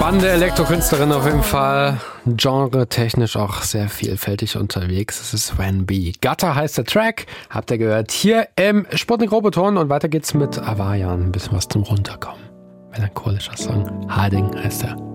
Spannende Elektrokünstlerin auf jeden Fall. Genre-technisch auch sehr vielfältig unterwegs. Es ist When Be. Gutter heißt der Track. Habt ihr gehört? Hier im Sputnik Roboton. Und weiter geht's mit Avayan. Ein bisschen was zum Runterkommen. Melancholischer Song. Harding heißt er.